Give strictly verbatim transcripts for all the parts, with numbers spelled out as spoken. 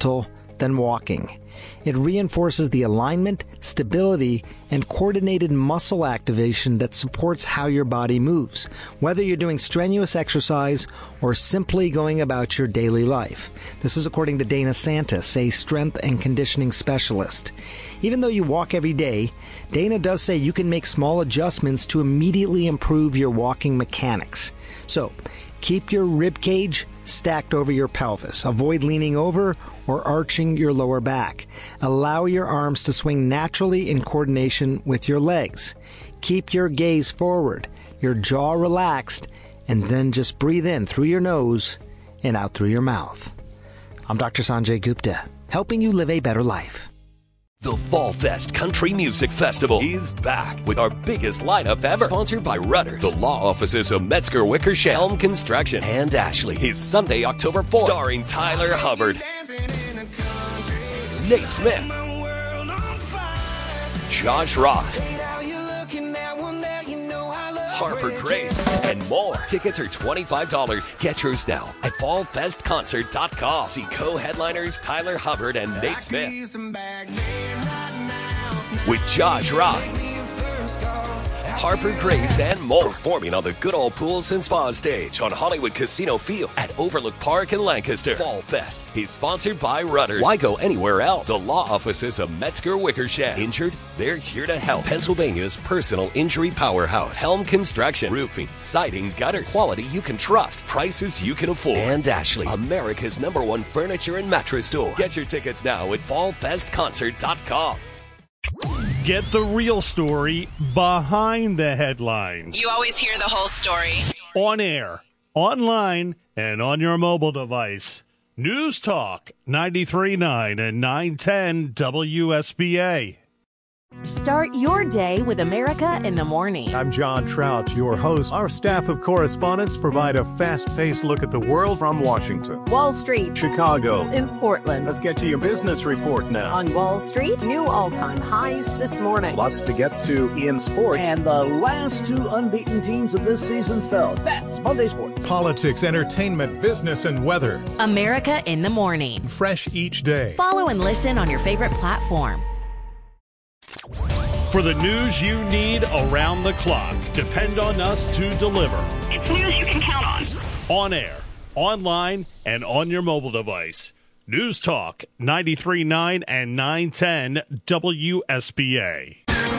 detrimental than walking. It reinforces the alignment, stability, and coordinated muscle activation that supports how your body moves, whether you're doing strenuous exercise or simply going about your daily life. This is according to Dana Santis, a strength and conditioning specialist. Even though you walk every day, Dana does say you can make small adjustments to immediately improve your walking mechanics. So, keep your rib cage stacked over your pelvis. Avoid leaning over or arching your lower back. Allow your arms to swing naturally in coordination with your legs. Keep your gaze forward, your jaw relaxed, and then just breathe in through your nose and out through your mouth. I'm Doctor Sanjay Gupta, helping you live a better life. The Fall Fest Country Music Festival is back with our biggest lineup ever. Sponsored by Rudders, the law offices of Metzger Wickersham, Helm Construction, and Ashley. Is Sunday, October fourth. Starring Tyler Hubbard, Nate Smith, Josh Ross, Harper Grace, and more. Tickets are twenty-five dollars. Get yours now at fall fest concert dot com. See co-headliners Tyler Hubbard and Nate Smith with Josh Ross, Harper Grace, and more. Performing on the Good Old Pools and Spa stage on Hollywood Casino Field at Overlook Park in Lancaster. Fall Fest is sponsored by Rudders. Why go anywhere else? The law offices of Metzger Wickersham. Injured? They're here to help. Pennsylvania's personal injury powerhouse. Helm Construction. Roofing, siding, gutters. Quality you can trust. Prices you can afford. And Ashley, America's number one furniture and mattress store. Get your tickets now at fall fest concert dot com. Get the real story behind the headlines. You always hear the whole story. On air, online, and on your mobile device. News Talk ninety-three point nine and nine ten W S B A. Start your day with America in the Morning. I'm John Trout, your host. Our staff of correspondents provide a fast-paced look at the world from Washington, Wall Street, Chicago, and Portland. Let's get to your business report now. On Wall Street, new all-time highs this morning. Lots to get to in sports. And the last two unbeaten teams of this season fell. That's Monday Sports. Politics, entertainment, business, and weather. America in the Morning. Fresh each day. Follow and listen on your favorite platform. For the news you need around the clock, depend on us to deliver. It's news you can count on. On air, online, and on your mobile device. News Talk ninety-three point nine and nine ten W S B A.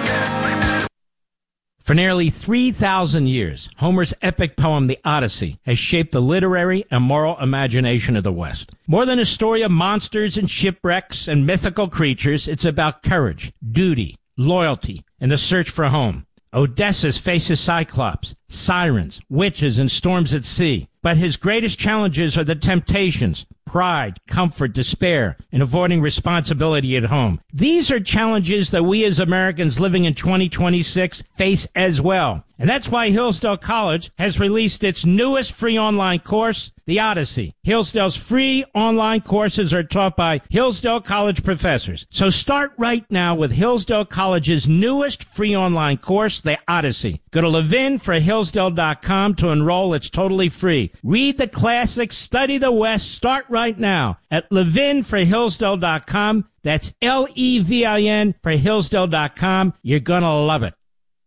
For nearly three thousand years, Homer's epic poem, The Odyssey, has shaped the literary and moral imagination of the West. More than a story of monsters and shipwrecks and mythical creatures, it's about courage, duty, loyalty, and the search for home. Odysseus faces Cyclops, sirens, witches, and storms at sea. But his greatest challenges are the temptations, pride, comfort, despair, and avoiding responsibility at home. These are challenges that we as Americans living in twenty twenty-six face as well. And that's why Hillsdale College has released its newest free online course, The Odyssey. Hillsdale's free online courses are taught by Hillsdale College professors. So start right now with Hillsdale College's newest free online course, The Odyssey. Go to levin for hillsdale dot com to enroll. It's totally free. Read the classics, study the West. Start right now at levin for hillsdale dot com. That's L E V I N for hillsdale dot com. You're going to love it.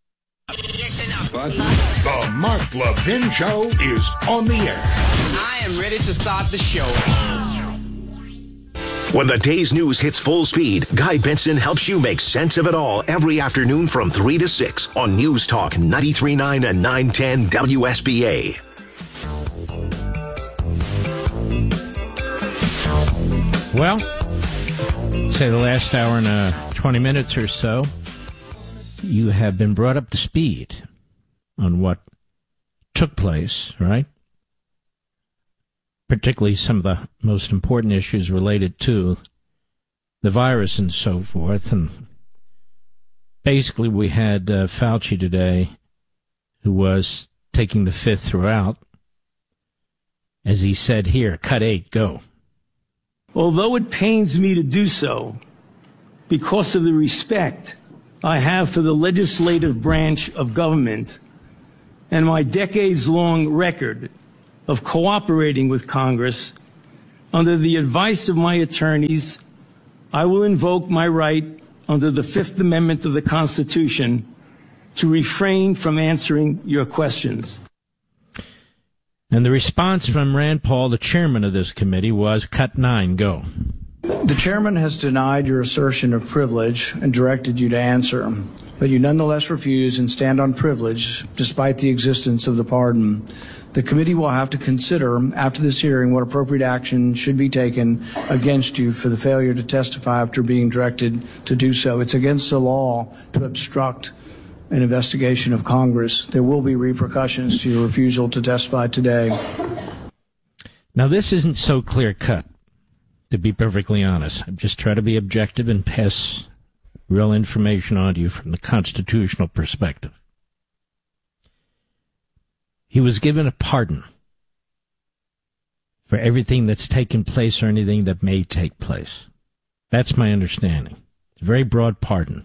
The Mark Levin Show is on the air. I am ready to start the show. When the day's news hits full speed, Guy Benson helps you make sense of it all every afternoon from three to six on News Talk ninety-three point nine and nine ten W S B A. Well, say the last hour and uh, twenty minutes or so, you have been brought up to speed on what took place, right? Particularly some of the most important issues related to the virus and so forth. And basically we had uh, Fauci today, who was taking the fifth throughout. As he said here, cut eight, go. Although it pains me to do so, because of the respect I have for the legislative branch of government and my decades-long record of cooperating with Congress, Under the advice of my attorneys, I will invoke my right under the Fifth Amendment of the Constitution to refrain from answering your questions. And the response from Rand Paul, the chairman of this committee, was cut nine, go. The chairman has denied your assertion of privilege and directed you to answer, but you nonetheless refuse and stand on privilege despite the existence of the pardon. The committee will have to consider, after this hearing, what appropriate action should be taken against you for the failure to testify after being directed to do so. It's against the law to obstruct an investigation of Congress. There will be repercussions to your refusal to testify today. Now, this isn't so clear-cut, to be perfectly honest. I'm just trying to be objective and pass real information on to you from the constitutional perspective. He was given a pardon for everything that's taken place or anything that may take place. That's my understanding. It's a very broad pardon.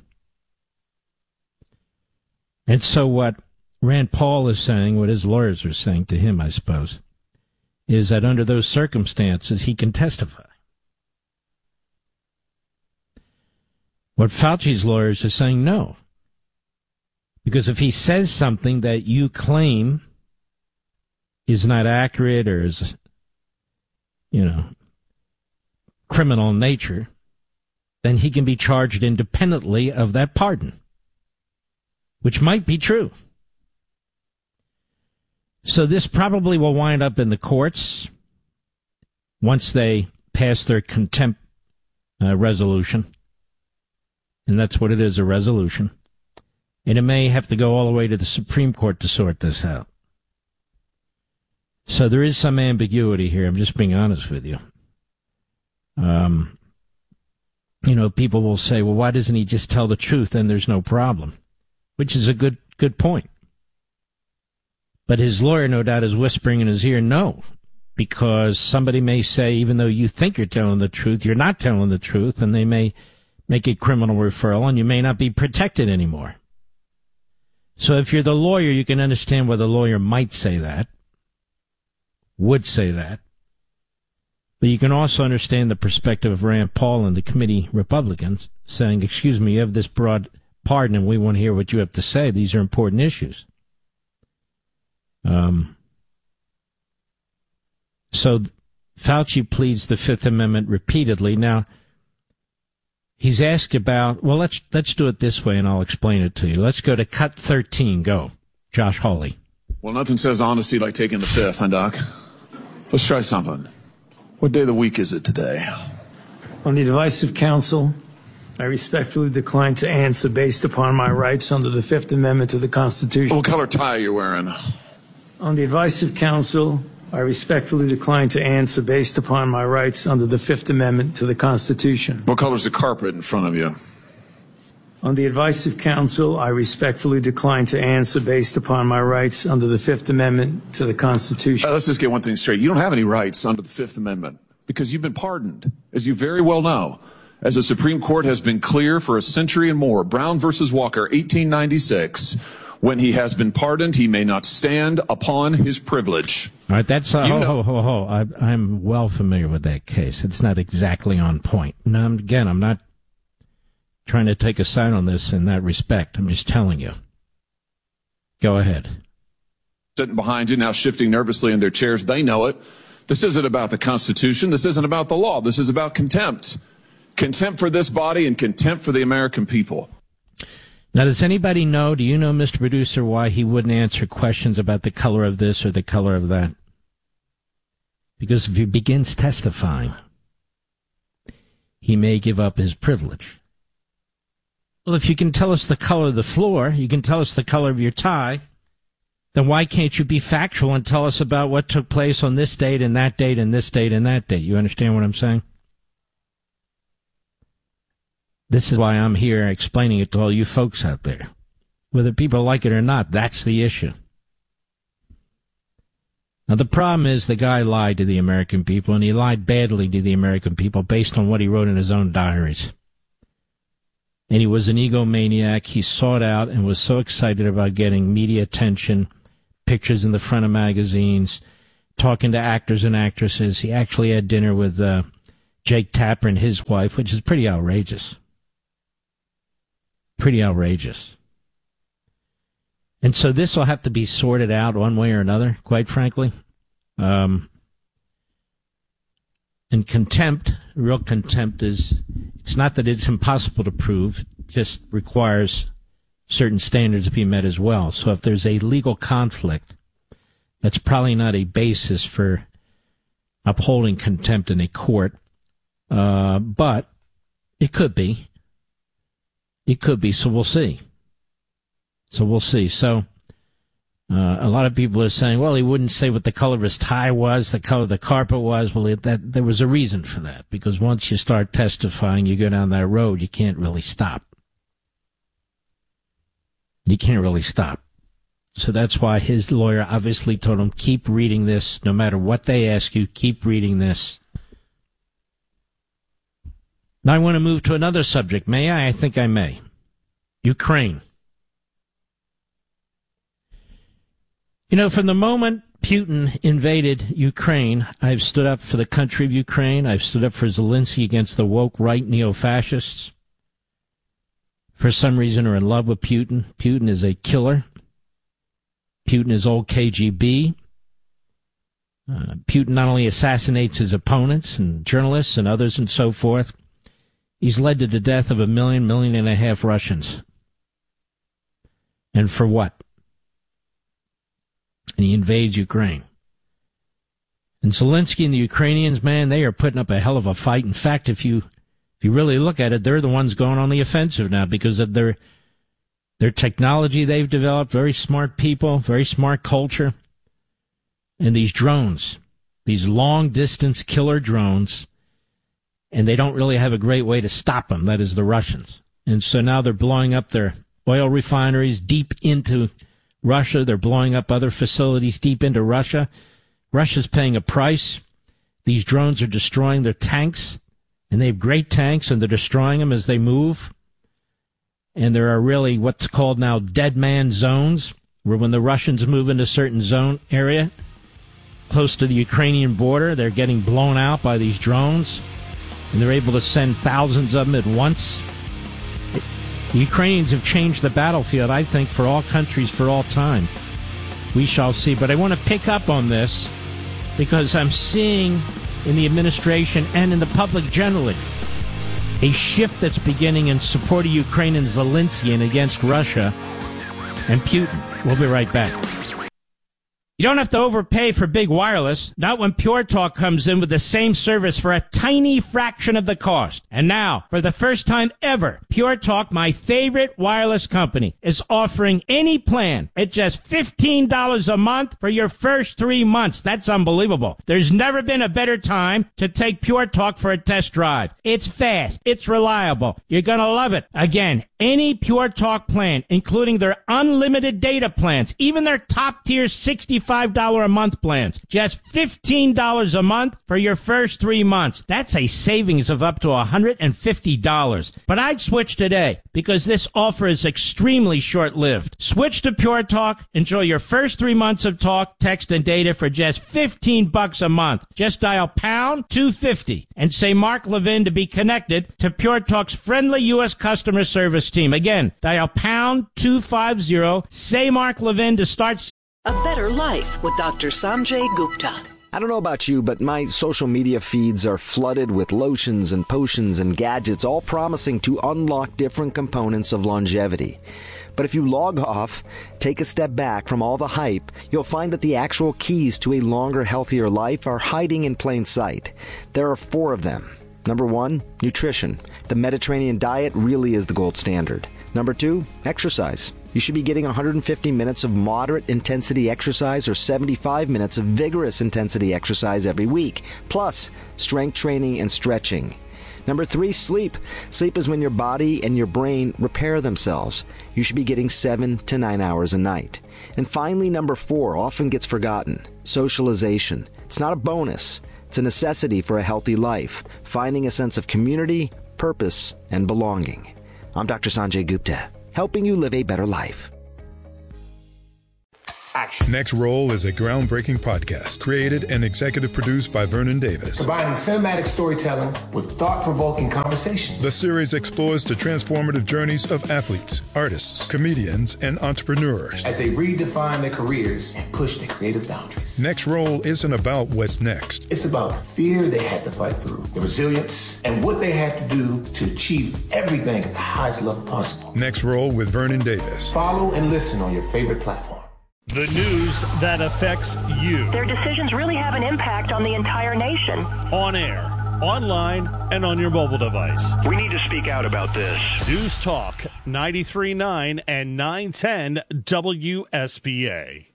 And so what Rand Paul is saying, what his lawyers are saying to him, I suppose, is that under those circumstances, he can testify. What Fauci's lawyers are saying, no. Because if he says something that you claim is not accurate or is, you know, criminal in nature, then he can be charged independently of that pardon, which might be true. So this probably will wind up in the courts once they pass their contempt uh, resolution. And that's what it is, a resolution. And it may have to go all the way to the Supreme Court to sort this out. So there is some ambiguity here. I'm just being honest with you. Um, you know, people will say, well, why doesn't he just tell the truth? Then there's no problem, which is a good, good point. But his lawyer, no doubt, is whispering in his ear, no, because somebody may say, even though you think you're telling the truth, you're not telling the truth, and they may make a criminal referral, and you may not be protected anymore. So if you're the lawyer, you can understand why the lawyer might say that, would say that. But you can also understand the perspective of Rand Paul and the committee Republicans saying, excuse me, you have this broad pardon and we want to hear what you have to say. These are important issues. Um. So Fauci pleads the Fifth Amendment repeatedly. Now, he's asked about, well, let's let's do it this way and I'll explain it to you. Let's go to cut thirteen. Go. Josh Hawley. Well, nothing says honesty like taking the fifth, huh, Doc? Let's try something. What day of the week is it today? On the advice of counsel, I respectfully decline to answer based upon my rights under the Fifth Amendment to the Constitution. What color tie are you wearing? On the advice of counsel, I respectfully decline to answer based upon my rights under the Fifth Amendment to the Constitution. What color's the carpet in front of you? On the advice of counsel, I respectfully decline to answer based upon my rights under the Fifth Amendment to the Constitution. Uh, let's just get one thing straight. You don't have any rights under the Fifth Amendment because you've been pardoned, as you very well know. As the Supreme Court has been clear for a century and more, Brown versus Walker, eighteen ninety-six, when he has been pardoned, he may not stand upon his privilege. All right, that's, uh, You ho, know- ho, ho, ho. I, I'm well familiar with that case. It's not exactly on point. No, I'm- again, I'm not trying to take a side on this in that respect. I'm just telling you. Go ahead. Sitting behind you now, shifting nervously in their chairs, they know it. This isn't about the Constitution. This isn't about the law. This is about contempt. Contempt for this body and contempt for the American people. Now, does anybody know, do you know, Mister Producer, why he wouldn't answer questions about the color of this or the color of that? Because if he begins testifying, he may give up his privilege. Well, if you can tell us the color of the floor, you can tell us the color of your tie, then why can't you be factual and tell us about what took place on this date and that date and this date and that date? You understand what I'm saying? This is why I'm here explaining it to all you folks out there. Whether people like it or not, that's the issue. Now, the problem is the guy lied to the American people, and he lied badly to the American people based on what he wrote in his own diaries. And he was an egomaniac. He sought out and was so excited about getting media attention, pictures in the front of magazines, talking to actors and actresses. He actually had dinner with uh, Jake Tapper and his wife, which is pretty outrageous. Pretty outrageous. And so this will have to be sorted out one way or another, quite frankly. Um, and contempt, real contempt is, it's not that it's impossible to prove, it just requires certain standards to be met as well. So if there's a legal conflict, that's probably not a basis for upholding contempt in a court. Uh, but it could be. It could be, so we'll see. So we'll see. So uh, a lot of people are saying, well, he wouldn't say what the color of his tie was, the color of the carpet was. Well, it, that there was a reason for that, because once you start testifying, you go down that road, you can't really stop. You can't really stop. So that's why his lawyer obviously told him, keep reading this. No matter what they ask you, keep reading this. Now I want to move to another subject. May I? I think I may. Ukraine. You know, from the moment Putin invaded Ukraine, I've stood up for the country of Ukraine. I've stood up for Zelensky against the woke right neo-fascists. For some reason are in love with Putin. Putin is a killer. Putin is old K G B. Uh, Putin not only assassinates his opponents and journalists and others and so forth, he's led to the death of a million, million and a half Russians. And for what? And he invades Ukraine. And Zelensky and the Ukrainians, man, they are putting up a hell of a fight. In fact, if you if you really look at it, they're the ones going on the offensive now because of their their technology they've developed, very smart people, very smart culture. And these drones, these long-distance killer drones, and they don't really have a great way to stop them, that is the Russians. And so now they're blowing up their oil refineries deep into Russia. They're blowing up other facilities deep into Russia. Russia's paying a price. These drones are destroying their tanks, and they have great tanks, and they're destroying them as they move. And there are really what's called now dead man zones, where when the Russians move into a certain zone area close to the Ukrainian border, they're getting blown out by these drones, and they're able to send thousands of them at once. The Ukrainians have changed the battlefield, I think, for all countries for all time. We shall see. But I want to pick up on this because I'm seeing in the administration and in the public generally a shift that's beginning in support of Ukraine and Zelensky and against Russia and Putin. We'll be right back. You don't have to overpay for big wireless, not when Pure Talk comes in with the same service for a tiny fraction of the cost. And now, for the first time ever, Pure Talk, my favorite wireless company, is offering any plan at just fifteen dollars a month for your first three months. That's unbelievable. There's never been a better time to take Pure Talk for a test drive. It's fast. It's reliable. You're going to love it. Again, any Pure Talk plan, including their unlimited data plans, even their top-tier sixty-five dollars a month plans, just fifteen dollars a month for your first three months. That's a savings of up to one hundred fifty dollars. But I'd switch today because this offer is extremely short-lived. Switch to Pure Talk. Enjoy your first three months of talk, text, and data for just fifteen bucks a month. Just dial pound two fifty and say Mark Levin to be connected to Pure Talk's friendly U S customer service team. Again, dial pound two fifty, say Mark Levin to start A Better Life with Doctor Sanjay Gupta. I don't know about you, but my social media feeds are flooded with lotions and potions and gadgets, all promising to unlock different components of longevity. But if you log off, take a step back from all the hype, you'll find that the actual keys to a longer, healthier life are hiding in plain sight. There are four of them. Number one, nutrition. The Mediterranean diet really is the gold standard. Number two, exercise. You should be getting one hundred fifty minutes of moderate intensity exercise or seventy-five minutes of vigorous intensity exercise every week, plus strength training and stretching. Number three, sleep. Sleep is when your body and your brain repair themselves. You should be getting seven to nine hours a night. And finally, number four, often gets forgotten, socialization. It's not a bonus. It's a necessity for a healthy life, finding a sense of community, purpose, and belonging. I'm Doctor Sanjay Gupta, helping you live a better life. action. Next Roll is a groundbreaking podcast created and executive produced by Vernon Davis. Combining cinematic storytelling with thought-provoking conversations. The series explores the transformative journeys of athletes, artists, comedians, and entrepreneurs as they redefine their careers and push their creative boundaries. Next Roll isn't about what's next. It's about the fear they had to fight through, the resilience, and what they had to do to achieve everything at the highest level possible. Next Roll with Vernon Davis. Follow and listen on your favorite platform. The news that affects you. Their decisions really have an impact on the entire nation. On air, online, and on your mobile device. We need to speak out about this. News Talk ninety-three point nine and nine ten W S B A.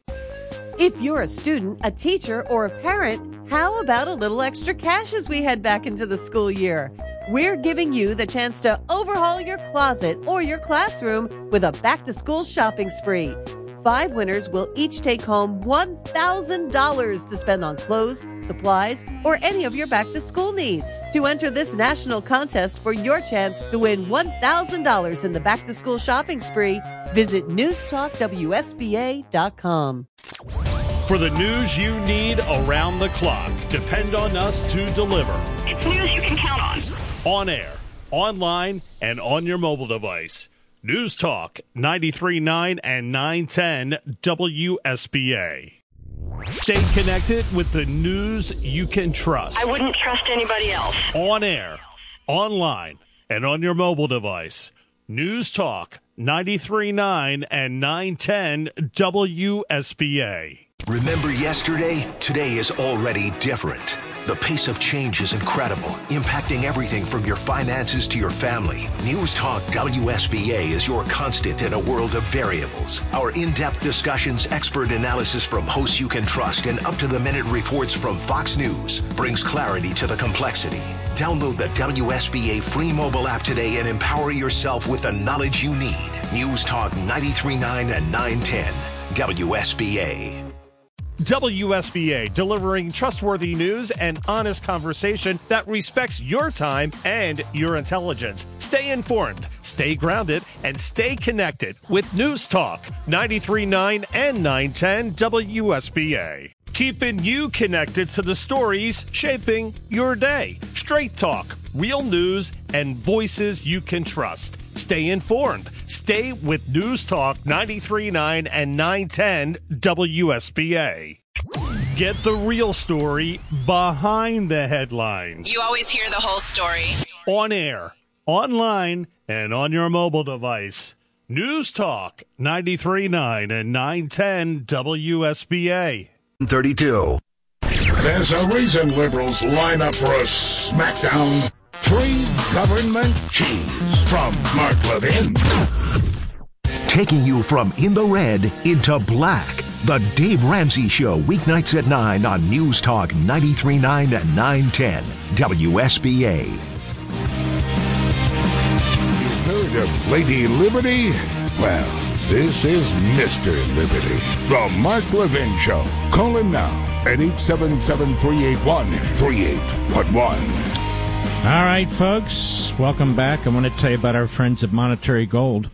If you're a student, a teacher, or a parent, how about a little extra cash as we head back into the school year? We're giving you the chance to overhaul your closet or your classroom with a back-to-school shopping spree. Five winners will each take home one thousand dollars to spend on clothes, supplies, or any of your back-to-school needs. To enter this national contest for your chance to win one thousand dollars in the back-to-school shopping spree, visit news talk W S B A dot com. For the news you need around the clock, depend on us to deliver. It's news you can count on. On air, online, and on your mobile device. News Talk ninety-three point nine and nine ten W S B A. Stay connected with the news you can trust. I wouldn't trust anybody else. On air, online, and on your mobile device. News Talk ninety-three point nine and nine ten W S B A. Remember yesterday? Today is already different. The pace of change is incredible, impacting everything from your finances to your family. News Talk W S B A is your constant in a world of variables. Our in-depth discussions, expert analysis from hosts you can trust, and up-to-the-minute reports from Fox News brings clarity to the complexity. Download the W S B A free mobile app today and empower yourself with the knowledge you need. News Talk ninety-three point nine and nine ten W S B A. W S B A, delivering trustworthy news and honest conversation that respects your time and your intelligence. Stay informed, stay grounded, and stay connected with News Talk ninety-three point nine and nine ten W S B A. Keeping you connected to the stories shaping your day. Straight talk, real news, and voices you can trust. Stay informed. Stay with News Talk ninety-three point nine and nine ten W S B A. Get the real story behind the headlines. You always hear the whole story. On air, online, and on your mobile device. News Talk ninety-three point nine and nine ten W S B A. thirty-two. There's a reason liberals line up for a smackdown. Free government cheese from Mark Levin. Taking you from in the red into black. The Dave Ramsey Show, weeknights at nine on News Talk ninety-three point nine and nine ten W S B A. You heard of Lady Liberty? Well, this is Mister Liberty. The Mark Levin Show. Call him now at eight seven seven, three eight one, three eight one one. All right, folks, welcome back. I want to tell you about our friends at Monetary Gold.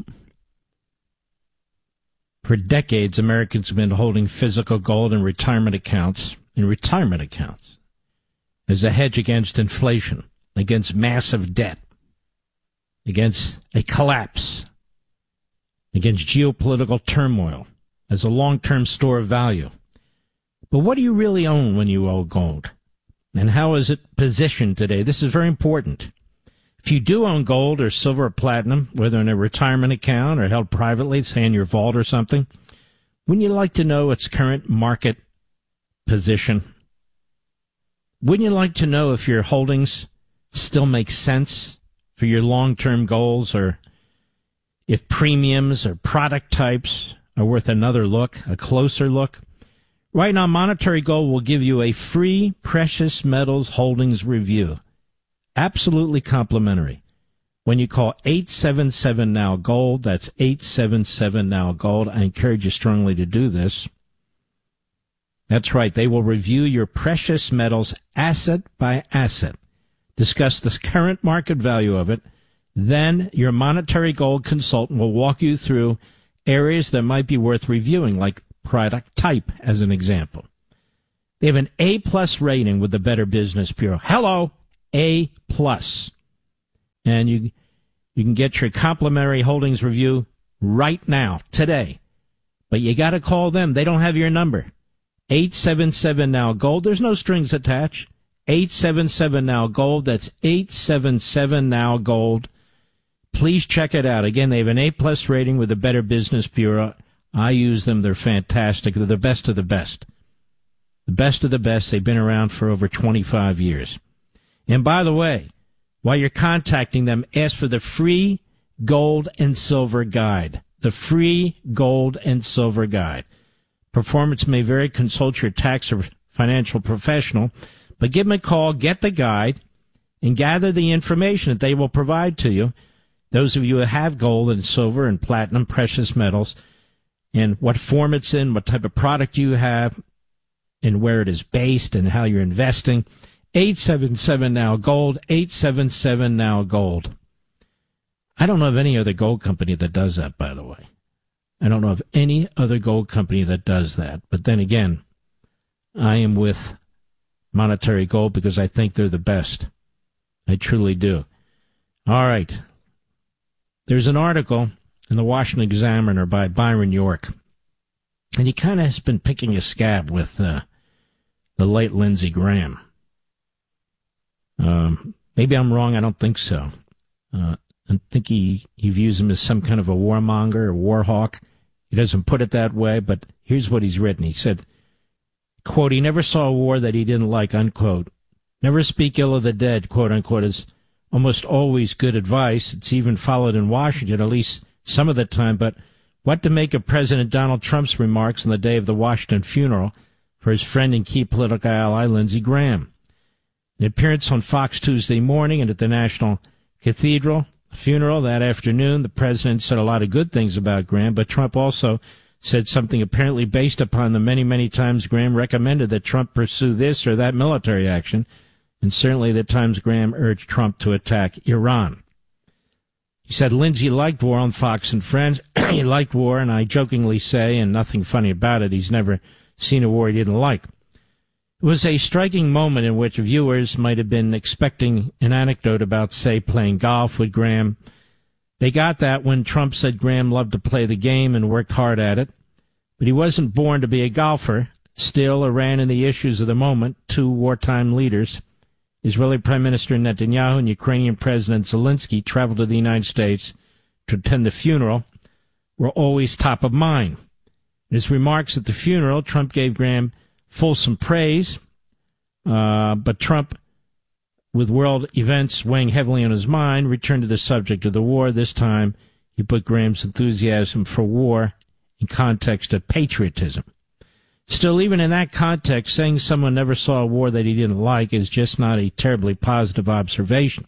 For decades, Americans have been holding physical gold in retirement accounts, in retirement accounts, as a hedge against inflation, against massive debt, against a collapse, against geopolitical turmoil, as a long-term store of value. But what do you really own when you own gold? And how is it positioned today? This is very important. If you do own gold or silver or platinum, whether in a retirement account or held privately, say in your vault or something, wouldn't you like to know its current market position? Wouldn't you like to know if your holdings still make sense for your long-term goals, or if premiums or product types are worth another look, a closer look? Right now, Monetary Gold will give you a free precious metals holdings review. Absolutely complimentary. When you call eight seven seven now gold, that's eight seven seven now gold. I encourage you strongly to do this. That's right. They will review your precious metals asset by asset, discuss the current market value of it. Then your Monetary Gold consultant will walk you through areas that might be worth reviewing, like product type, as an example. They have an A-plus rating with the Better Business Bureau. Hello, A-plus. And you you can get your complimentary holdings review right now, today. But you got to call them. They don't have your number. eight seven seven now gold. There's no strings attached. eight seven seven now gold. That's eight seven seven now gold. Please check it out. Again, they have an A-plus rating with the Better Business Bureau. I use them. They're fantastic. They're the best of the best. The best of the best. They've been around for over twenty-five years. And by the way, while you're contacting them, ask for the free gold and silver guide. The free gold and silver guide. Performance may vary. Consult your tax or financial professional. But give them a call, get the guide, and gather the information that they will provide to you. Those of you who have gold and silver and platinum, precious metals, and what form it's in, what type of product you have, and where it is based, and how you're investing. eight seven seven now gold, eight seven seven now gold. I don't know of any other gold company that does that, by the way. I don't know of any other gold company that does that. But then again, I am with Monetary Gold because I think they're the best. I truly do. All right. There's an article in the Washington Examiner by Byron York, and he kind of has been picking a scab with uh, the late Lindsey Graham. Um, maybe I'm wrong. I don't think so. Uh, I think he, he views him as some kind of a warmonger or war hawk. He doesn't put it that way, but here's what he's written. He said, quote, he never saw a war that he didn't like, unquote. Never speak ill of the dead, quote, unquote, is almost always good advice. It's even followed in Washington, at least some of the time. But what to make of President Donald Trump's remarks on the day of the Washington funeral for his friend and key political ally, Lindsey Graham? An appearance on Fox Tuesday morning and at the National Cathedral funeral that afternoon, the president said a lot of good things about Graham, but Trump also said something apparently based upon the many, many times Graham recommended that Trump pursue this or that military action, and certainly the times Graham urged Trump to attack Iran. He said Lindsey liked war on Fox and Friends. He liked war, and I jokingly say, and nothing funny about it, he's never seen a war he didn't like. It was a striking moment in which viewers might have been expecting an anecdote about, say, playing golf with Graham. They got that when Trump said Graham loved to play the game and worked hard at it. But he wasn't born to be a golfer. Still, Iran and the issues of the moment, two wartime leaders, Israeli Prime Minister Netanyahu and Ukrainian President Zelensky, traveled to the United States to attend the funeral, were always top of mind. In his remarks at the funeral, Trump gave Graham fulsome praise, uh, but Trump, with world events weighing heavily on his mind, returned to the subject of the war. This time, he put Graham's enthusiasm for war in context of patriotism. Still, even in that context, saying someone never saw a war that he didn't like is just not a terribly positive observation.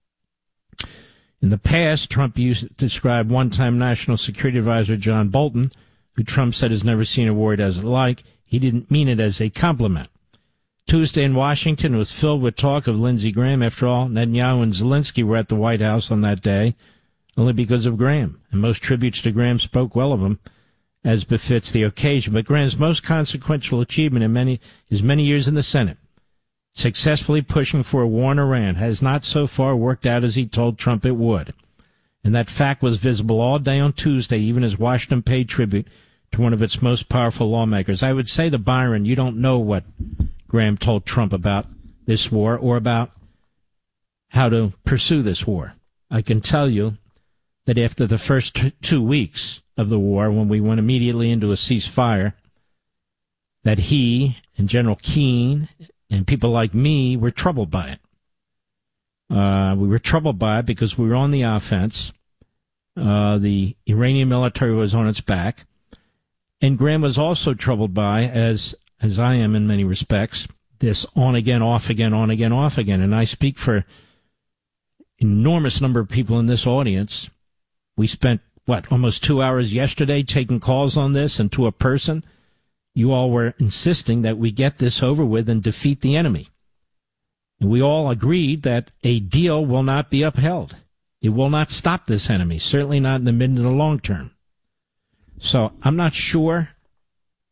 In the past, Trump used to describe one-time National Security Advisor John Bolton, who Trump said has never seen a war he doesn't like. He didn't mean it as a compliment. Tuesday in Washington was filled with talk of Lindsey Graham. After all, Netanyahu and Zelensky were at the White House on that day only because of Graham, and most tributes to Graham spoke well of him, as befits the occasion. But Graham's most consequential achievement in many his many years in the Senate, successfully pushing for a war in Iran, has not so far worked out as he told Trump it would. And that fact was visible all day on Tuesday, even as Washington paid tribute to one of its most powerful lawmakers. I would say to Byron, you don't know what Graham told Trump about this war or about how to pursue this war. I can tell you that after the first t- two weeks of the war, when we went immediately into a ceasefire, that he and General Keane and people like me were troubled by it. Uh, we were troubled by it because we were on the offense. Uh, the Iranian military was on its back. And Graham was also troubled by, as as I am in many respects, this on-again, off-again, on-again, off-again. And I speak for an enormous number of people in this audience. We spent, what, almost two hours yesterday taking calls on this, and to a person, you all were insisting that we get this over with and defeat the enemy. And we all agreed that a deal will not be upheld. It will not stop this enemy, certainly not in the mid and the long term. So I'm not sure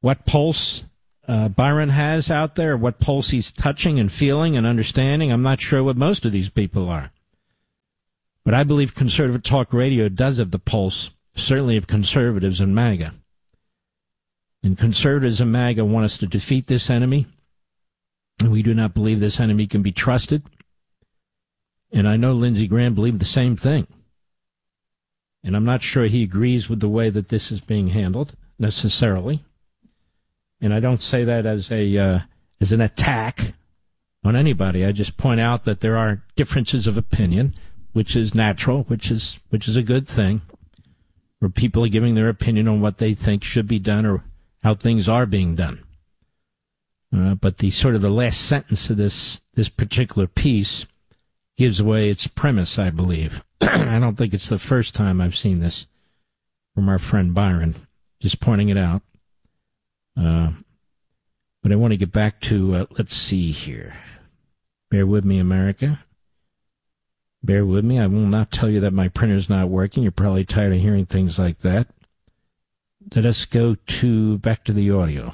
what pulse uh, Byron has out there, what pulse he's touching and feeling and understanding. I'm not sure what most of these people are. But I believe Conservative Talk Radio does have the pulse, certainly of conservatives and MAGA. And conservatives and MAGA want us to defeat this enemy. And we do not believe this enemy can be trusted. And I know Lindsey Graham believed the same thing. And I'm not sure he agrees with the way that this is being handled, necessarily. And I don't say that as a uh, as an attack on anybody. I just point out that there are differences of opinion, which is natural, which is which is a good thing, where people are giving their opinion on what they think should be done or how things are being done. Uh, but the sort of the last sentence of this this particular piece gives away its premise, I believe. I don't think it's the first time I've seen this from our friend Byron, just pointing it out. Uh, but I want to get back to, uh, let's see here. Bear with me, America. Bear with me. I will not tell you that my printer's not working. You're probably tired of hearing things like that. Let us go to back to the audio.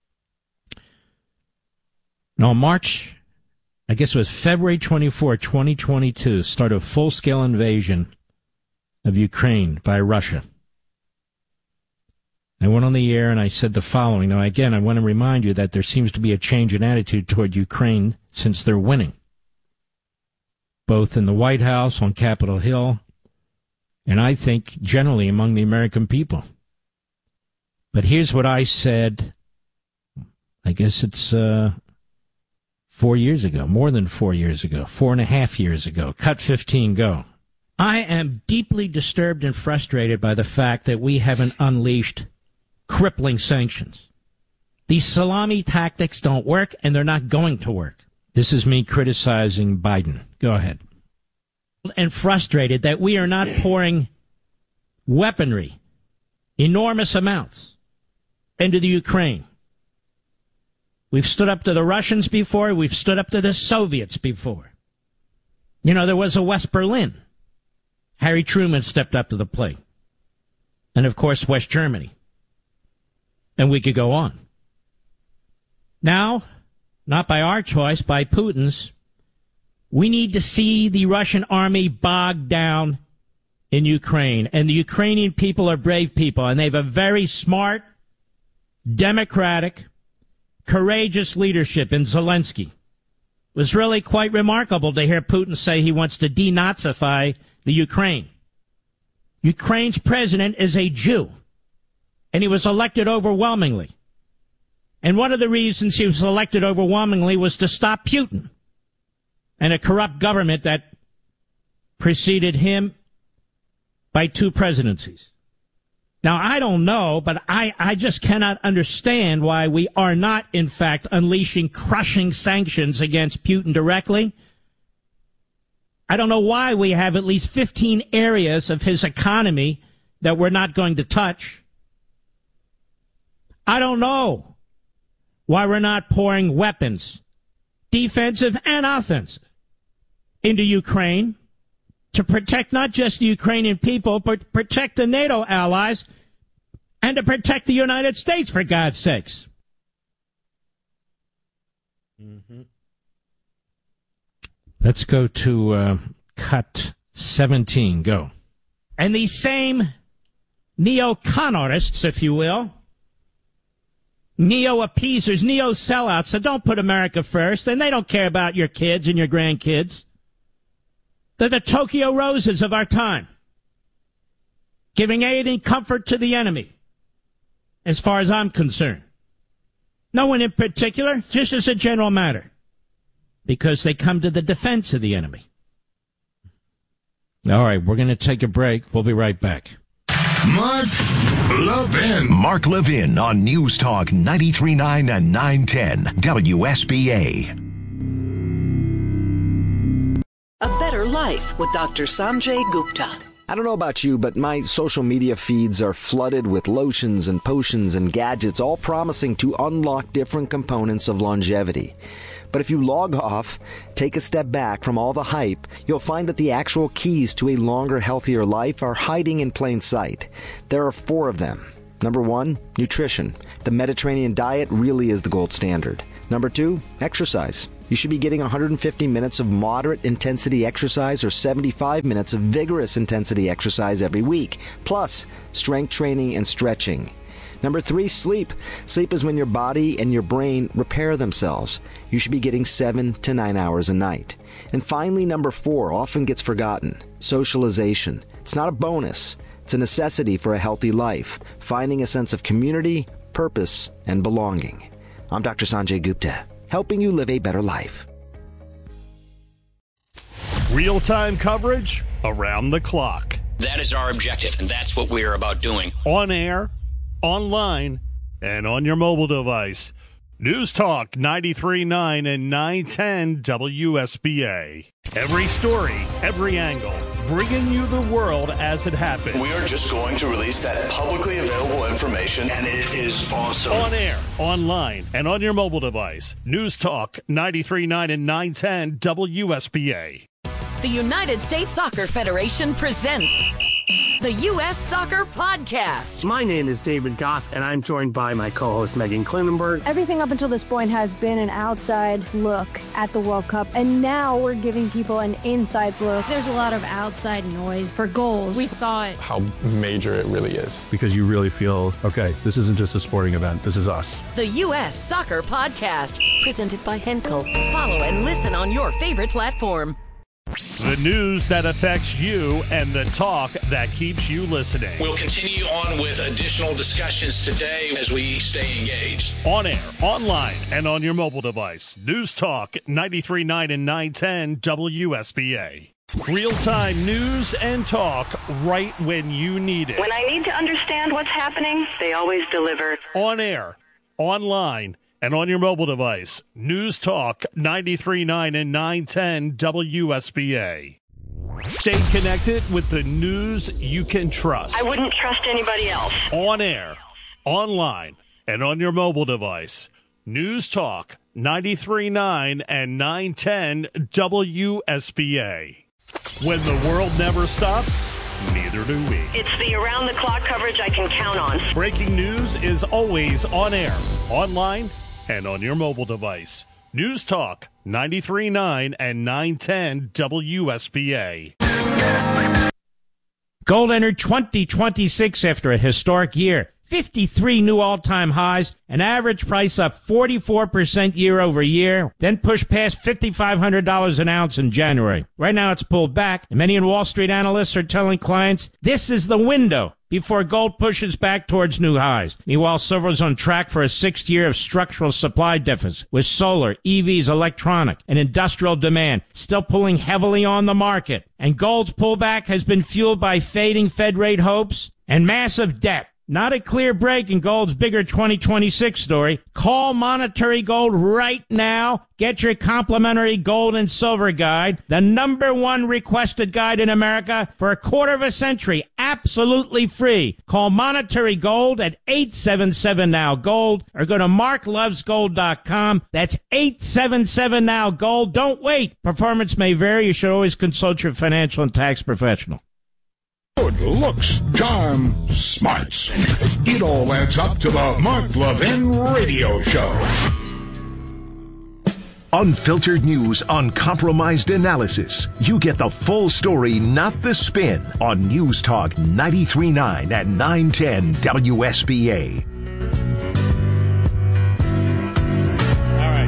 Now, March, I guess it was February twenty-fourth, twenty twenty-two, started a full-scale invasion of Ukraine by Russia. I went on the air and I said the following. Now, again, I want to remind you that there seems to be a change in attitude toward Ukraine since they're winning, both in the White House, on Capitol Hill, and I think generally among the American people. But here's what I said, I guess it's uh, four years ago, more than four years ago, four and a half years ago. Cut fifteen, go. I am deeply disturbed and frustrated by the fact that we haven't unleashed crippling sanctions. These salami tactics don't work, and they're not going to work. This is me criticizing Biden. Go ahead. And frustrated that we are not pouring weaponry, enormous amounts, into the Ukraine. We've stood up to the Russians before. We've stood up to the Soviets before. You know, there was a West Berlin. Harry Truman stepped up to the plate. And, of course, West Germany. And we could go on. Now, not by our choice, by Putin's, we need to see the Russian army bogged down in Ukraine. And the Ukrainian people are brave people, and they have a very smart, democratic, courageous leadership in Zelensky. It was really quite remarkable to hear Putin say he wants to denazify the Ukraine. Ukraine's president is a Jew, and he was elected overwhelmingly. And one of the reasons he was elected overwhelmingly was to stop Putin and a corrupt government that preceded him by two presidencies. Now, I don't know, but I, I just cannot understand why we are not, in fact, unleashing crushing sanctions against Putin directly. I don't know why we have at least fifteen areas of his economy that we're not going to touch. I don't know why we're not pouring weapons, defensive and offensive, into Ukraine to protect not just the Ukrainian people, but protect the NATO allies and to protect the United States, for God's sakes. Mm-hmm. Let's go to uh, cut seventeen. Go. And these same neo-con-artists, if you will, neo-appeasers, neo-sellouts that don't put America first, and they don't care about your kids and your grandkids. They're the Tokyo Roses of our time, giving aid and comfort to the enemy, as far as I'm concerned. No one in particular, just as a general matter, because they come to the defense of the enemy. All right, we're going to take a break. We'll be right back. Mark Levin. Mark Levin on News Talk ninety-three point nine and nine ten W S B A. A Better Life with Doctor Sanjay Gupta. I don't know about you, but my social media feeds are flooded with lotions and potions and gadgets, all promising to unlock different components of longevity. But if you log off, take a step back from all the hype, you'll find that the actual keys to a longer, healthier life are hiding in plain sight. There are four of them. Number one, nutrition. The Mediterranean diet really is the gold standard. Number two, exercise. You should be getting one hundred fifty minutes of moderate intensity exercise or seventy-five minutes of vigorous intensity exercise every week, plus strength training and stretching. Number three, sleep. Sleep is when your body and your brain repair themselves. You should be getting seven to nine hours a night. And finally, number four, often gets forgotten, socialization. It's not a bonus. It's a necessity for a healthy life, finding a sense of community, purpose, and belonging. I'm Doctor Sanjay Gupta, helping you live a better life. Real-time coverage around the clock. That is our objective, and that's what we're about doing. On air, online, and on your mobile device. News Talk ninety-three point nine and nine ten W S B A. Every story, every angle, bringing you the world as it happens. We are just going to release that publicly available information, and it is awesome. On air, online, and on your mobile device. News Talk ninety-three point nine and nine ten W S B A. The United States Soccer Federation presents the U S Soccer Podcast. My name is David Goss, and I'm joined by my co-host Megan Klinenberg. Everything up until this point has been an outside look at the World Cup, and now we're giving people an inside look. There's a lot of outside noise for goals. We thought how major it really is. Because you really feel, okay, this isn't just a sporting event, this is us. The U S Soccer Podcast, presented by Henkel. Follow and listen on your favorite platform. The news that affects you and the talk that keeps you listening. We'll continue on with additional discussions today as we stay engaged. On air, online, and on your mobile device. News Talk ninety-three point nine and nine ten W S B A. Real-time news and talk right when you need it. When I need to understand what's happening, they always deliver. On air, online, and on your mobile device. News Talk ninety-three point nine and nine ten W S B A. Stay connected with the news you can trust. I wouldn't trust anybody else. On air, online, and on your mobile device. News Talk ninety-three point nine and nine ten W S B A. When the world never stops, neither do we. It's the around-the-clock coverage I can count on. Breaking news is always on air, online, and on your mobile device. News Talk ninety-three point nine and nine ten W S B A. Gold entered twenty twenty-six after a historic year. fifty-three new all-time highs, an average price up forty-four percent year over year, then pushed past five thousand five hundred dollars an ounce in January. Right now it's pulled back, and many Wall Street analysts are telling clients this is the window before gold pushes back towards new highs. Meanwhile, silver is on track for a sixth year of structural supply deficit, with solar, E Vs, electronic, and industrial demand still pulling heavily on the market. And gold's pullback has been fueled by fading Fed rate hopes and massive debt. Not a clear break in gold's bigger twenty twenty-six story. Call Monetary Gold right now. Get your complimentary gold and silver guide, the number one requested guide in America for a quarter of a century, absolutely free. Call Monetary Gold at eight seven seven now gold or go to mark loves gold dot com. That's eight seven seven now gold. Don't wait. Performance may vary. You should always consult your financial and tax professional. Good looks, charm, smarts. It all adds up to the Mark Levin Radio Show. Unfiltered news, uncompromised analysis. You get the full story, not the spin, on News Talk ninety-three point nine and nine ten W S B A. All right.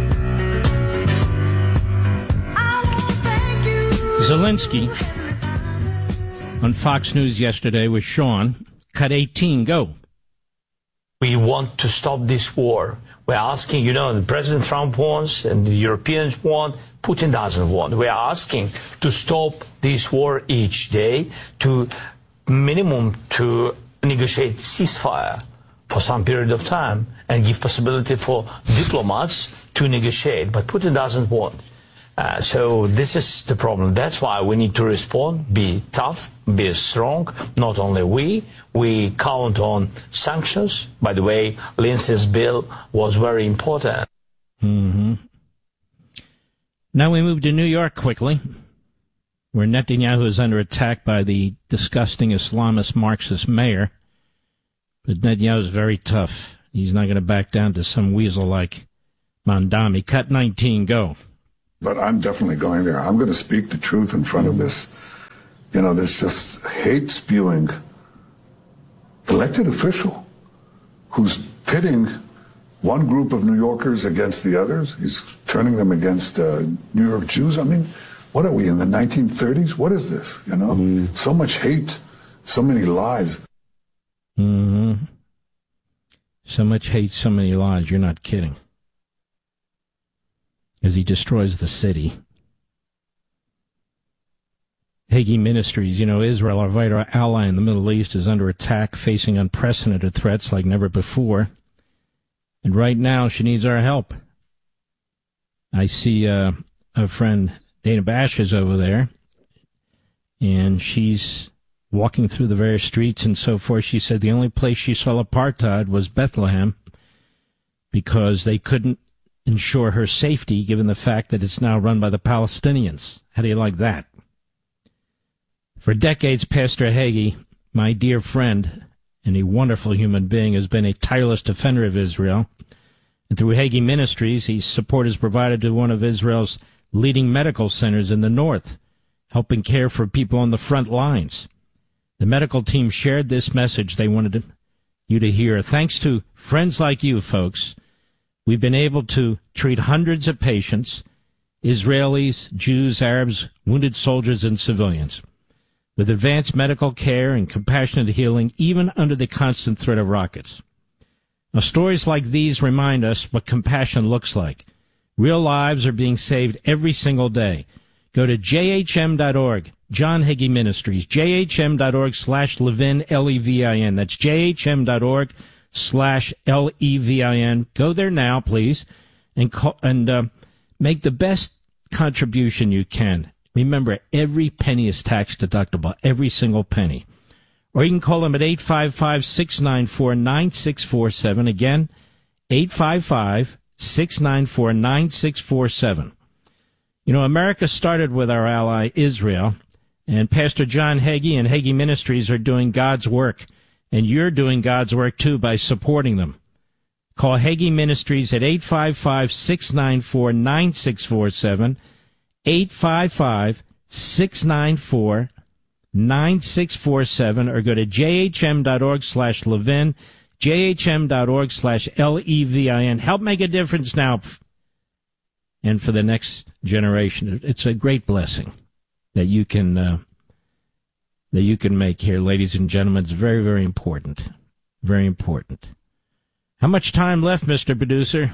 Zelensky on Fox News yesterday with Sean. Cut eighteen, go. We want to stop this war. We're asking, you know, President Trump wants and the Europeans want, Putin doesn't want. We're asking to stop this war each day, to minimum to negotiate ceasefire for some period of time and give possibility for diplomats to negotiate. But Putin doesn't want. Uh, so this is the problem. That's why we need to respond, be tough, be strong. Not only we, we count on sanctions. By the way, Lindsey's bill was very important. Mm-hmm. Now we move to New York quickly, where Netanyahu is under attack by the disgusting Islamist Marxist mayor. But Netanyahu's very tough. He's not going to back down to some weasel like Mandami. Cut nineteen, go. But I'm definitely going there. I'm going to speak the truth in front of this, you know, this just hate-spewing elected official who's pitting one group of New Yorkers against the others. He's turning them against uh, New York Jews. I mean, what are we, in the nineteen thirties? What is this, you know? Mm. So much hate, so many lies. Mm-hmm. So much hate, so many lies. You're not kidding. As he destroys the city. Hagee Ministries, you know, Israel, our vital ally in the Middle East, is under attack, facing unprecedented threats like never before. And right now, she needs our help. I see uh, a friend, Dana Bash, is over there, and she's walking through the various streets and so forth. She said the only place she saw apartheid was Bethlehem because they couldn't ensure her safety, given the fact that it's now run by the Palestinians. How do you like that? For decades, Pastor Hagee, my dear friend and a wonderful human being, has been a tireless defender of Israel. And through Hagee Ministries, his support is provided to one of Israel's leading medical centers in the north, helping care for people on the front lines. The medical team shared this message they wanted you to hear. Thanks to friends like you, folks, we've been able to treat hundreds of patients, Israelis, Jews, Arabs, wounded soldiers, and civilians, with advanced medical care and compassionate healing, even under the constant threat of rockets. Now, stories like these remind us what compassion looks like. Real lives are being saved every single day. Go to j h m dot org, John Hagee Ministries, j h m dot org slash Levin, L E V I N. That's j h m dot org slash L E V I N. Go there now, please, and call, and uh, make the best contribution you can. Remember, every penny is tax deductible, every single penny. Or you can call them at eight five five, six nine four, nine six four seven. Again, eight five five, six nine four, nine six four seven. You know, America started with our ally Israel, and Pastor John Hagee and Hagee Ministries are doing God's work, and you're doing God's work, too, by supporting them. Call Hagee Ministries at eight five five, six nine four, nine six four seven, eight five five, six nine four, nine six four seven, or go to j h m dot org slash Levin, j h m dot org slash L E V I N. Help make a difference now and for the next generation. It's a great blessing that you can uh, that you can make here, ladies and gentlemen. It's very, very important. Very important. How much time left, Mister Producer?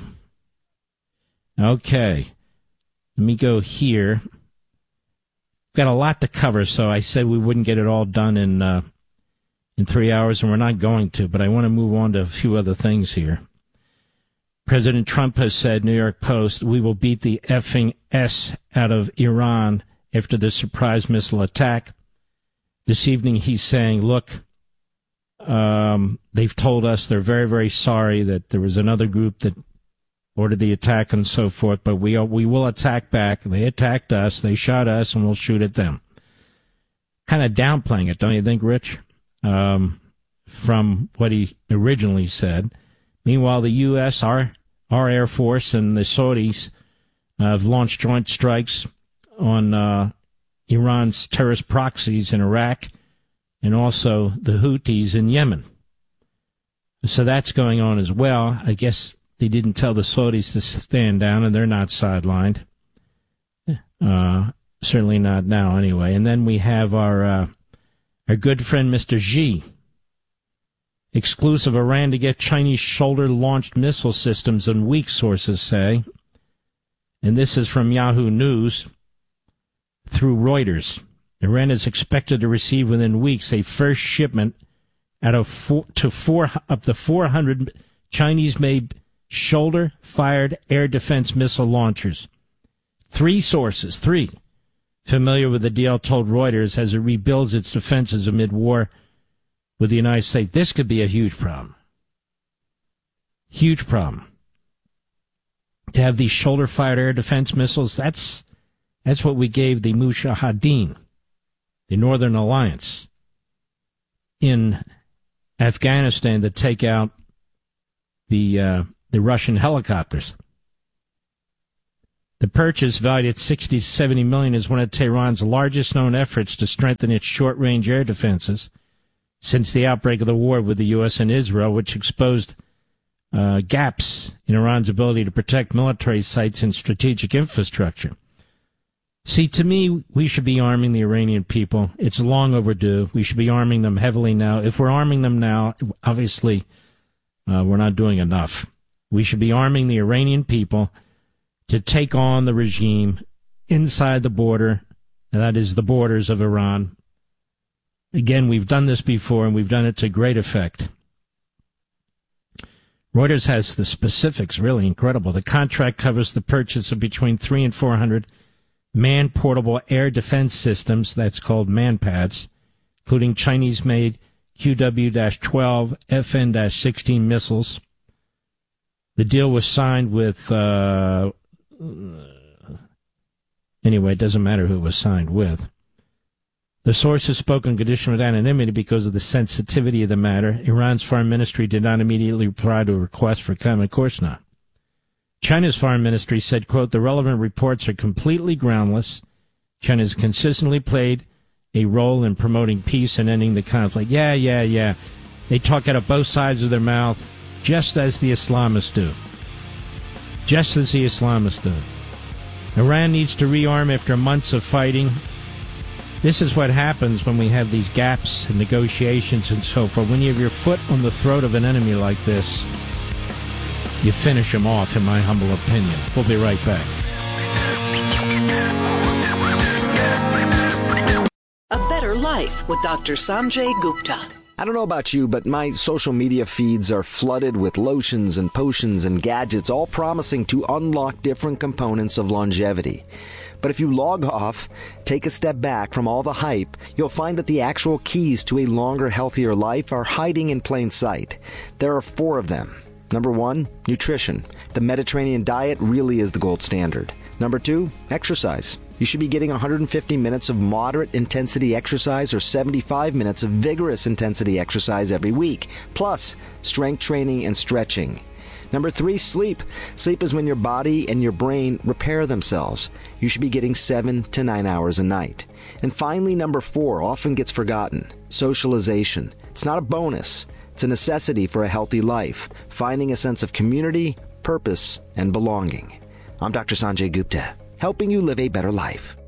Okay. Let me go here. Got a lot to cover, so I said we wouldn't get it all done in uh, in three hours, and we're not going to, but I want to move on to a few other things here. President Trump has said, New York Post, we will beat the effing S out of Iran after the surprise missile attack. This evening he's saying, look, um, they've told us they're very, very sorry that there was another group that ordered the attack and so forth, but we are, we will attack back. They attacked us, they shot us, and we'll shoot at them. Kind of downplaying it, don't you think, Rich? Um, from what he originally said. Meanwhile, the U S, our, our Air Force, and the Saudis uh, have launched joint strikes on uh, Iran's terrorist proxies in Iraq and also the Houthis in Yemen. So that's going on as well. I guess they didn't tell the Saudis to stand down, and they're not sidelined. Uh, certainly not now, anyway. And then we have our uh, our good friend, Mister Xi. Exclusive Iran to get Chinese shoulder-launched missile systems in weeks, sources say. And this is from Yahoo News through Reuters. Iran is expected to receive within weeks a first shipment out of four, to four up to four hundred Chinese-made shoulder-fired air defense missile launchers. Three sources, three, familiar with the deal told Reuters as it rebuilds its defenses amid war with the United States. This could be a huge problem. Huge problem. To have these shoulder-fired air defense missiles, that's that's what we gave the Mujahideen, the Northern Alliance, in Afghanistan to take out the uh, the Russian helicopters. The purchase, valued at sixty to seventy million dollars, is one of Tehran's largest known efforts to strengthen its short-range air defenses since the outbreak of the war with the U S and Israel, which exposed uh, gaps in Iran's ability to protect military sites and strategic infrastructure. See, to me, we should be arming the Iranian people. It's long overdue. We should be arming them heavily now. If we're arming them now, obviously, uh, we're not doing enough. We should be arming the Iranian people to take on the regime inside the border, and that is the borders of Iran. Again, we've done this before, and we've done it to great effect. Reuters has the specifics, really incredible. The contract covers the purchase of between three and four hundred man-portable air defense systems, that's called MANPADS, including Chinese-made Q W twelve F N sixteen missiles. The deal was signed with, uh, anyway, it doesn't matter who it was signed with. The sources spoke on condition of anonymity because of the sensitivity of the matter. Iran's foreign ministry did not immediately reply to a request for comment. Of course not. China's foreign ministry said, quote, the relevant reports are completely groundless. China has consistently played a role in promoting peace and ending the conflict. Yeah, yeah, yeah. They talk out of both sides of their mouth, just as the Islamists do. Just as the Islamists do. Iran needs to rearm after months of fighting. This is what happens when we have these gaps in negotiations and so forth. When you have your foot on the throat of an enemy like this, you finish them off, in my humble opinion. We'll be right back. A Better Life with Doctor Sanjay Gupta. I don't know about you, but my social media feeds are flooded with lotions and potions and gadgets, all promising to unlock different components of longevity. But if you log off, take a step back from all the hype, you'll find that the actual keys to a longer, healthier life are hiding in plain sight. There are four of them. Number one, nutrition. The Mediterranean diet really is the gold standard. Number two, exercise. You should be getting one hundred fifty minutes of moderate intensity exercise or seventy-five minutes of vigorous intensity exercise every week, plus strength training and stretching. Number three, sleep. Sleep is when your body and your brain repair themselves. You should be getting seven to nine hours a night. And finally, number four, often gets forgotten, socialization. It's not a bonus. It's a necessity for a healthy life, finding a sense of community, purpose, and belonging. I'm Doctor Sanjay Gupta, helping you live a better life.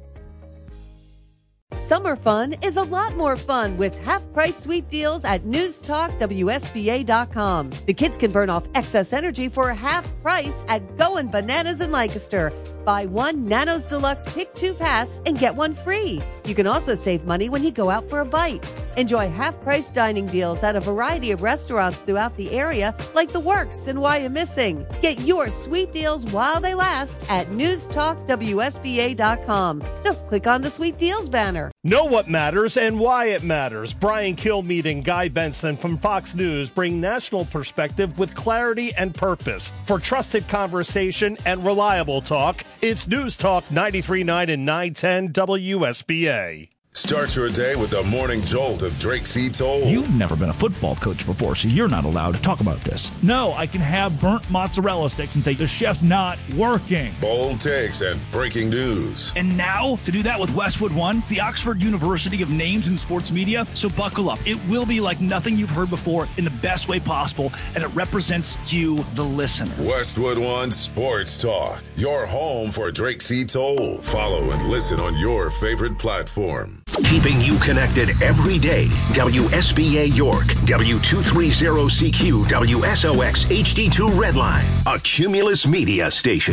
Summer fun is a lot more fun with half-price sweet deals at news talk W S B A dot com. The kids can burn off excess energy for half price at Goin' Bananas in Lancaster. Buy one Nanos Deluxe Pick two Pass and get one free. You can also save money when you go out for a bite. Enjoy half-price dining deals at a variety of restaurants throughout the area, like The Works and Why You Missing. Get your sweet deals while they last at news talk W S B A dot com. Just click on the Sweet Deals banner. Know what matters and why it matters. Brian Kilmeade and Guy Benson from Fox News bring national perspective with clarity and purpose. For trusted conversation and reliable talk, it's News Talk ninety-three point nine and nine ten W S B A. Start your day with the morning jolt of Drake C. Toll. You've never been a football coach before, so you're not allowed to talk about this. No, I can have burnt mozzarella sticks and say the chef's not working. Bold takes and breaking news. And now, to do that with Westwood One, the Oxford University of Names in Sports Media. So buckle up. It will be like nothing you've heard before in the best way possible, and it represents you, the listener. Westwood One Sports Talk, your home for Drake C. Toll. Follow and listen on your favorite platform. Keeping you connected every day. W S B A York, W two thirty C Q, W S O X H D two Redline, a Cumulus Media station.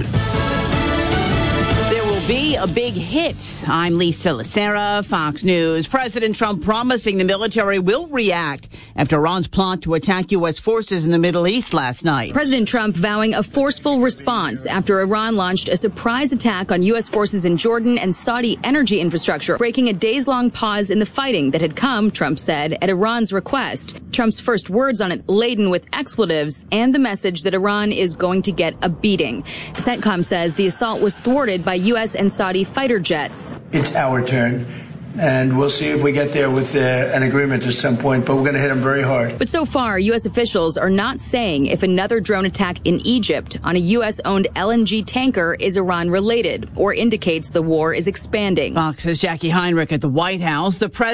There will be a big hit. I'm Lisa Lacera, Fox News. President Trump promising the military will react after Iran's plot to attack U S forces in the Middle East last night. President Trump vowing a forceful response after Iran launched a surprise attack on U S forces in Jordan and Saudi energy infrastructure, breaking a days-long pause in the fighting that had come, Trump said, at Iran's request. Trump's first words on it laden with expletives and the message that Iran is going to get a beating. CENTCOM says the assault was thwarted by U S and Saudi fighter jets. It's our turn. And we'll see if we get there with uh, an agreement at some point, but we're going to hit them very hard. But so far, U S officials are not saying if another drone attack in Egypt on a U S-owned L N G tanker is Iran-related or indicates the war is expanding. Fox's Jackie Heinrich at the White House. The president